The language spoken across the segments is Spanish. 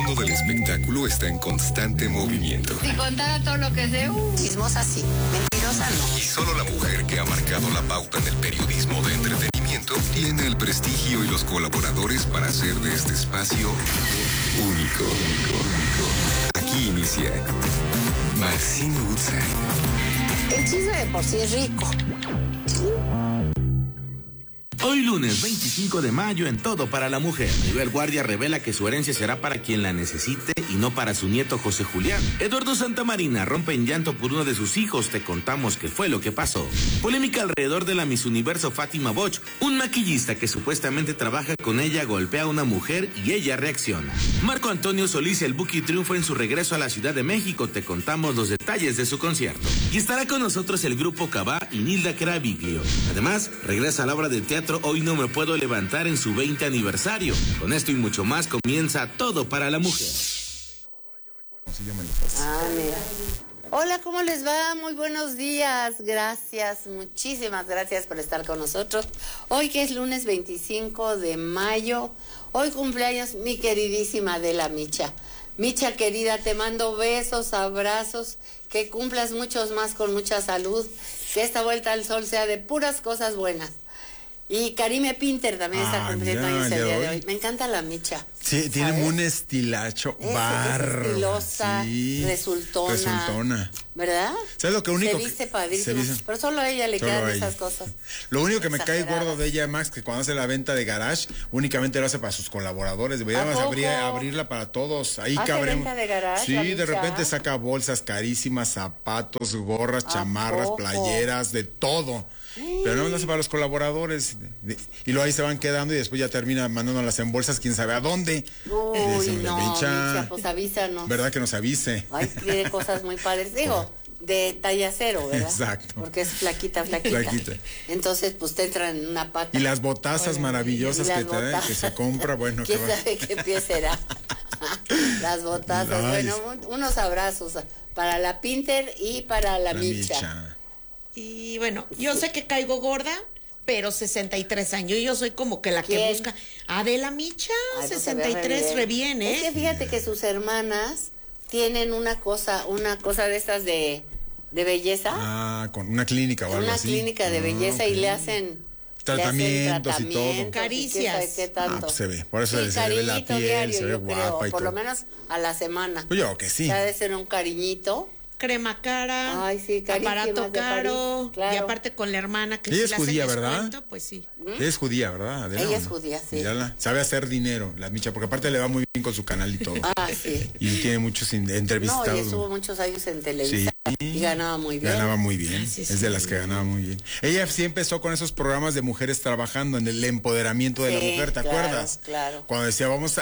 mundo del espectáculo está en constante movimiento. Si contara todo lo que sé, chismosa sí, mentirosa no. Y solo la mujer que ha marcado la pauta en el periodismo de entretenimiento tiene el prestigio y los colaboradores para hacer de este espacio único. Aquí inicia Maxine Woodside. El chisme de por sí es rico. Hoy lunes 25 de mayo en Todo para la Mujer. Maribel Guardia revela que su herencia será para quien la necesite y no para su nieto José Julián. Eduardo Santamarina rompe en llanto por uno de sus hijos. Te contamos qué fue lo que pasó. Polémica alrededor de la Miss Universo Fátima Boch. Un maquillista que supuestamente trabaja con ella golpea a una mujer y ella reacciona. Marco Antonio Solís y el Buki triunfa en su regreso a la Ciudad de México. Te contamos los detalles de su concierto. Y estará con nosotros el grupo Cabá y Nilda Caraviglio. Además, regresa a la obra de teatro Hoy no me puedo levantar en su 20 aniversario. Con esto y mucho más comienza Todo para la Mujer. Mira. Hola, ¿cómo les va? Muy buenos días. Gracias, muchísimas gracias por estar con nosotros. Hoy que es lunes 25 de mayo, hoy cumpleaños mi queridísima Adela Micha. Micha querida, te mando besos, abrazos, que cumplas muchos más con mucha salud, que esta vuelta al sol sea de puras cosas buenas. Y Karime Pinter también está cumpliendo años el día de hoy. Me encanta la Micha. Sí, tiene un estilacho bárbaro. Estilosa, sí, resultona. ¿Verdad? ¿Sabes lo que único? Se viste padrísimo. Pero solo a ella le quedan esas cosas. Lo único que me cae gordo de ella, Max, que cuando hace la venta de garage, únicamente lo hace para sus colaboradores. Deberíamos abrirla para todos. Ahí cabremos. ¿Venta de garage? Sí, de repente saca bolsas carísimas, zapatos, gorras, chamarras, playeras, de todo. Pero no lo hace para los colaboradores. Y luego ahí se van quedando y después ya termina mandándolas en bolsas, quién sabe a dónde. Uy, no, Micha, pues avísanos. ¿Verdad que nos avise? Ay, tiene cosas muy padres. Digo, de talla cero, ¿verdad? Exacto. Porque es flaquita. Entonces, pues te entran en una pata. Y las botazas maravillosas que se compra, bueno. ¿Quién sabe qué pie será? Las botazas, bueno, unos abrazos para la Pinter y para la Micha. Y bueno, yo sé que caigo gorda, pero 63 años. Yo soy como que la que busca. Adela Micha, 63, re bien, ¿eh? Es que fíjate que sus hermanas tienen una cosa de estas de belleza. Con una clínica o algo así. Una clínica de belleza y le hacen tratamientos y todo. Caricias. Pues se ve. Por eso se ve la piel, diario, se ve guapa creo, y por todo. lo menos a la semana. Pues yo que sí. Ha de ser un cariñito. Crema cara, aparato caro, claro. Y aparte con la hermana que ella si es judía, ¿verdad? Descuento, pues sí. Ella es judía, ¿verdad? Adela, ella es judía, sí. Mírala, sabe hacer dinero, la Micha, porque aparte le va muy bien con su canal y todo. Sí. Y tiene muchos entrevistados. No, ella estuvo muchos años en Televisa y ganaba muy bien. Ganaba muy bien, es de las que ganaba muy bien. Ella sí empezó con esos programas de mujeres trabajando en el empoderamiento de la mujer, ¿te acuerdas? Claro. Cuando decía, vamos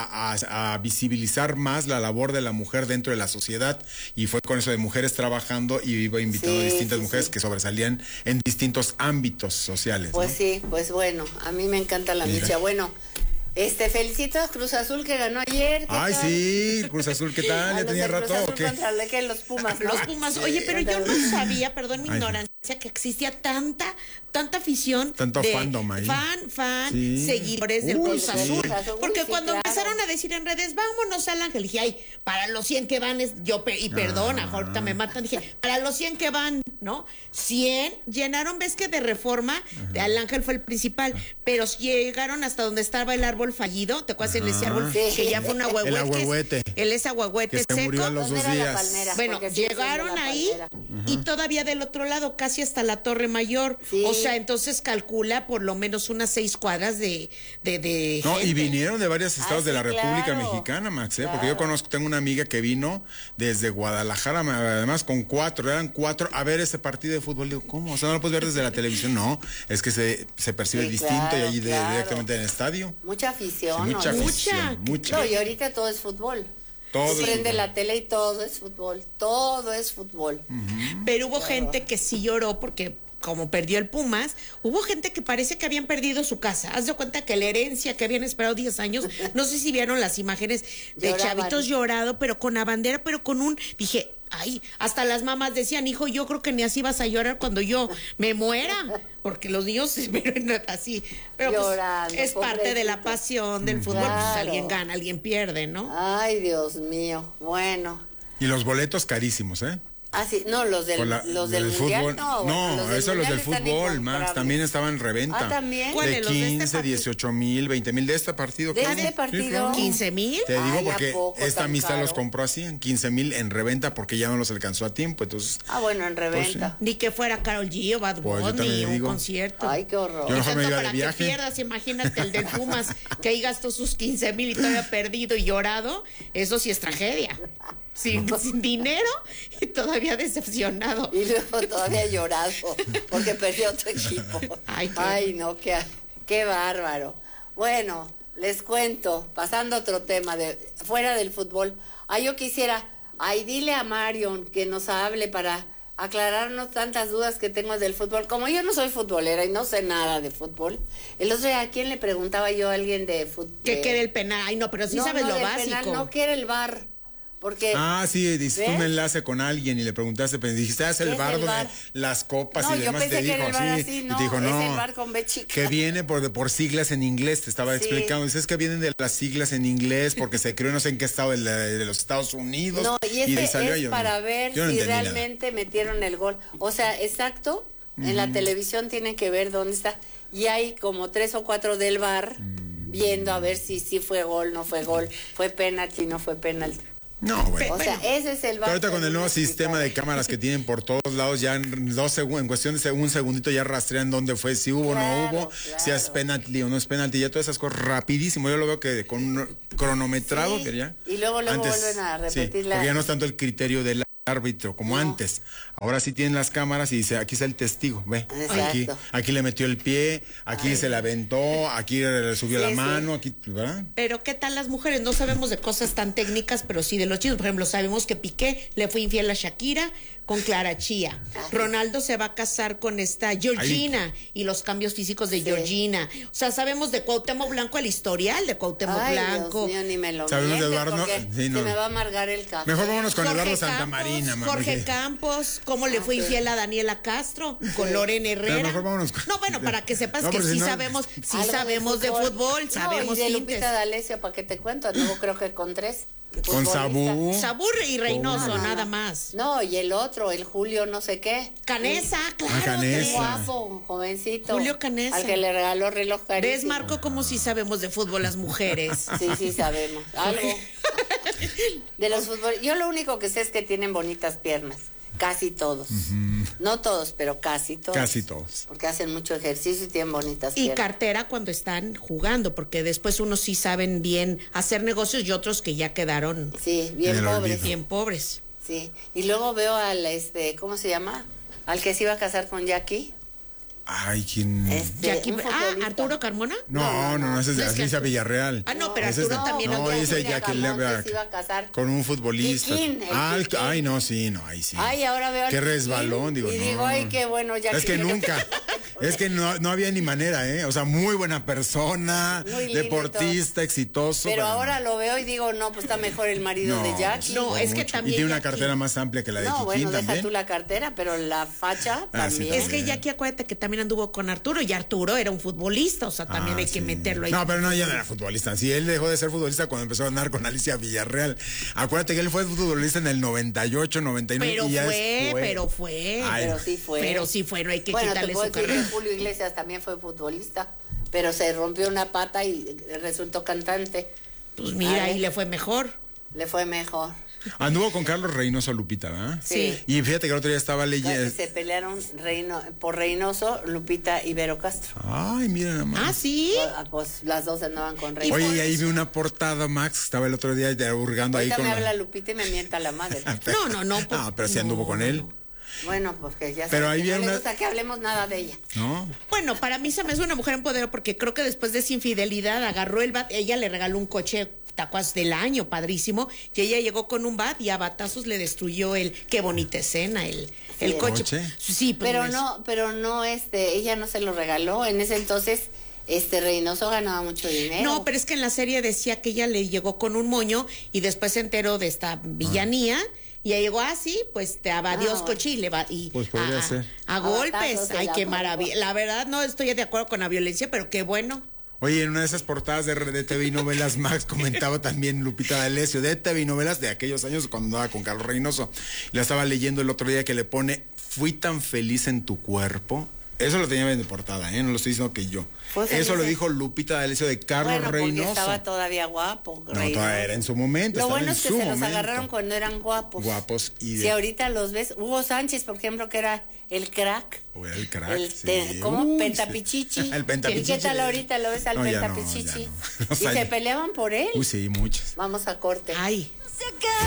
a visibilizar más la labor de la mujer dentro de la sociedad, y fue con eso de mujeres trabajando y iba invitando a distintas mujeres que sobresalían en distintos ámbitos sociales. Pues ¿no? Sí, pues bueno, a mí me encanta la Micha. Bueno, felicito a Cruz Azul que ganó ayer. Ay, sí, Cruz Azul, ¿qué tal? Ya tenía rato. Cruz Azul contra los Pumas, ¿no? Los Pumas. Oye, pero yo no sabía, perdón mi ignorancia, que existía tanta afición. Tanto fandom ahí. Seguidores del Cruz Azul. Porque cuando claro. empezaron a decir en redes, vámonos al Ángel, dije, ay, para los 100 que van, perdona, ahorita me matan, dije, para los 100 que van, ¿no? 100 llenaron, ves que de Reforma, al Ángel fue el principal, pero llegaron hasta donde estaba el árbol fallido, ¿te acuerdas en ese árbol? Que ya fue un ahuehuete. El ahuehuete. Ese ahuehuete que se seco. murió a los 2 días. Palmera, bueno, llegaron ahí y todavía del otro lado, casi hasta la Torre Mayor. Sí. O sea, entonces calcula por lo menos unas 6 cuadras de No, gente. y vinieron de varios estados de la República Mexicana, Max, porque yo tengo una amiga que vino desde Guadalajara, además eran 4 a ver ese partido de fútbol. Digo, ¿cómo? O sea, no lo puedes ver desde la televisión. No, es que se percibe distinto y allí directamente en el estadio. Mucha afición. Sí, mucha. No, y ahorita todo es fútbol. Todo prende la tele y todo es fútbol. Pero hubo gente que sí lloró porque como perdió el Pumas, hubo gente que parece que habían perdido su casa. Haz de cuenta que la herencia que habían esperado 10 años, no sé si vieron las imágenes de chavitos llorado, pero con la bandera, pero con dije, Ay, hasta las mamás decían, hijo, yo creo que ni así vas a llorar cuando yo me muera, porque los niños se ven así. Pero llorando, pues, es parte de la pobrecito. pasión del fútbol, Claro. pues alguien gana, alguien pierde, ¿no? Ay, Dios mío. Bueno. Y los boletos carísimos, ¿eh? Ah, sí, no, los del, los del mundial, fútbol. no. No, eso los del están fútbol, Max, incomprables. también estaban en reventa. Ah, ¿también? De ¿Cuáles? ¿Los de este 15, partido? 18,000, 20,000 de este partido. ¿De claro. este partido? Sí, claro. 15,000. Te digo Ay, ¿a porque poco esta tan amistad los caro? compró así, en 15,000 en reventa porque ya no los alcanzó a tiempo, entonces... Ah, bueno, en reventa. Ni que fuera Karol G o Bad Pues yo Bunny, también un digo. concierto. Ay, qué horror. Yo Y mejor me tanto iba de para que viaje. pierdas, imagínate el del Pumas, que ahí gastó sus 15,000 y todavía perdido y llorado, eso sí es tragedia. Sin dinero y todavía decepcionado. Y luego todavía llorado porque perdió otro equipo. Ay, Ay, no, qué bárbaro. Bueno, les cuento, pasando a otro tema, fuera del fútbol. Yo quisiera, dile a Marion que nos hable para aclararnos tantas dudas que tengo del fútbol. Como yo no soy futbolera y no sé nada de fútbol, el otro día, ¿a quién le preguntaba yo a alguien de fútbol? Que quede el penal. Ay, no, pero sí sabes lo del básico. penal, no, que era el VAR. Porque sí, hiciste ¿ves? un enlace con alguien y le preguntaste, pero dijiste, es el ¿Qué es bar el donde bar? las copas No, y yo demás. pensé Te que dijo, era el bar sí, así, y no, te dijo, es no, el bar con B chica. que viene por siglas en inglés, te estaba Sí. explicando. Dices que vienen de las siglas en inglés porque se creó no sé en qué estado de los Estados Unidos. No, y ese de salió es yo, para no. ver Yo no si entendí nada. realmente metieron el gol. O sea, exacto, en la televisión tienen que ver dónde está. Y hay como 3 o 4 del VAR viendo a ver si fue gol, no fue gol, fue penalti, no fue penalti. No, bueno. O sea, ese es el Pero VAR. ahorita con el nuevo sistema de cámara cámaras que tienen por todos lados, ya en cuestión de un segundito ya rastrean dónde fue, si hubo o no Claro, hubo, si es claro. penalti o no es penalti, ya todas esas cosas rapidísimo. Yo lo veo que con un cronometrado Sí, que ya. y luego vuelven a repetir porque ya no es tanto el criterio del árbitro como antes. Ahora sí tienen las cámaras y dice, aquí está el testigo, ve. Exacto. Aquí le metió el pie, aquí se la aventó, aquí le subió Sí, la sí. mano, aquí, ¿verdad? Pero ¿qué tal las mujeres? No sabemos de cosas tan técnicas, pero sí de los chismes. Por ejemplo, sabemos que Piqué le fue infiel a Shakira con Clara Chía. Ronaldo se va a casar con esta Georgina y los cambios físicos de Georgina. O sea, sabemos de Cuauhtémoc Blanco el historial de Cuauhtémoc Ay, Blanco. Dios mío, ni me lo Sabemos de mientes, Eduardo, porque sí, no. se me va a amargar el café. Mejor vámonos con Jorge Eduardo Campos, Santamarina, mamá. Jorge Campos, cómo le fue Ok. infiel a Daniela Castro, con Loren Herrera. mejor vámonos con- No, bueno, para que sepas No, que pero si sí no- sabemos, Algo sabemos de fútbol, No, sabemos y de tintes. Lupita D'Alessio, ¿para qué te cuento? Luego creo que con 3. Con Sabú. Sabur y Reynoso, nada más. No, y el otro, el Julio no sé qué. Canesa, claro. Canesa. tres. Guapo, jovencito. Julio Canesa. Al que le regaló reloj carísimo. ¿Ves, Marco, cómo sí sabemos de fútbol las mujeres? Sí, sabemos. Algo. De los fútbol. Yo lo único que sé es que tienen bonitas piernas. Casi todos. No todos, pero casi todos. Casi todos. Porque hacen mucho ejercicio y tienen bonitas Y piernas. cartera cuando están jugando, porque después unos sí saben bien hacer negocios y otros que ya quedaron Sí, bien En el pobres. olvido. bien pobres. Sí. Y luego veo al, ¿cómo se llama? Al que se iba a casar con Jackie. Ay, ¿quién? Jackie- Un futbolista. Arturo Carmona. No, ese es de No, es que Alicia Villarreal. Ah, no, pero Ese es Arturo de- también. No, otro. ese Julio Jackie Camonte Lever se iba a casar. con un futbolista. Kikín, el Kikín. Ay, no, sí, no, ahí sí. Ay, ahora veo al Qué Kikín resbalón, digo, y no. digo, ay, qué bueno, Jackie. Es que nunca, es que no había ni manera, ¿eh? O sea, muy buena persona, Muy lindo y deportista, exitoso. Pero ahora lo veo y digo, no, pues está mejor el marido de Jackie. No, es que mucho. también Y tiene una Jackie- cartera más amplia que la de No, Kikín bueno, deja también. tú la cartera, pero la facha Ah, sí, también. Es que Jackie, acuérdate que también anduvo con Arturo y Arturo era un futbolista, o sea, también hay que sí. meterlo ahí. No, pero no, ya no era futbolista. Sí, él dejó de ser futbolista cuando empezó a andar con Alicia Villarreal. Acuérdate que él fue futbolista en el 98, 99 Pero y ya fue, después- pero fue. Ay, Pero sí fue. Pero sí fue, no hay que Bueno, te quitarle puedo su decir que carrera. Julio Iglesias también fue futbolista, pero se rompió una pata y resultó cantante. Pues mira, Ay. ahí le fue mejor. Le fue mejor. Anduvo con Carlos Reynoso Lupita, ¿verdad? Sí. Y fíjate que el otro día estaba leyendo. Se pelearon por Reynoso, Lupita y Vero Castro. Ay, mira nada más. Ah, sí. Pues las dos andaban con Reynoso. Oye, y ahí vi una portada, Max, estaba el otro día hurgando ahí Ahorita con me la- habla Lupita y me mienta la madre. No, pues, Ah, pero sí anduvo con él, Bueno, pues que ya Pero sabes ahí que no viene le una- gusta que hablemos nada de ella. ¿no? Bueno, para mí se me hace una mujer empoderada porque creo que después de esa infidelidad agarró el bat, ella le regaló un coche tacuas del año, padrísimo, y ella llegó con un bat y a batazos le destruyó qué bonita escena, el coche. ¿Coche? Sí, pues Pero no, ella no se lo regaló. En ese entonces, Reynoso ganaba mucho dinero. No, pero es que en la serie decía que ella le llegó con un moño y después se enteró de esta villanía Y ya llegó así, pues te abadios No. Cochile y Pues podría ser. a A golpes. batazos de Ay, la qué bomba. maravilla. La verdad no estoy de acuerdo con la violencia, pero qué bueno. Oye, en una de esas portadas de TV y Novelas, Max comentaba también Lupita D'Alessio, de TV y Novelas de aquellos años cuando andaba con Carlos Reynoso. La estaba leyendo el otro día que le pone, fui tan feliz en tu cuerpo. Eso lo tenía de portada, no lo estoy diciendo que yo. Fue feliz Eso lo en- dijo Lupita D'Alessio de Carlos Bueno, porque Reynoso. estaba todavía guapo. No, todavía era en su momento. Lo estaba bueno en es que su se los momento. agarraron cuando eran guapos. Guapos y Si ahorita los ves, Hugo Sánchez, por ejemplo, que era el crack. O era el crack. ¿Cómo? Uy, Pentapichichi. El Pentapichichi. ¿Y qué tal ahorita lo ves al No, ya no, Pentapichichi? ya no. No Y sale. se peleaban por él. Uy, sí, muchos. Vamos a corte. Ay.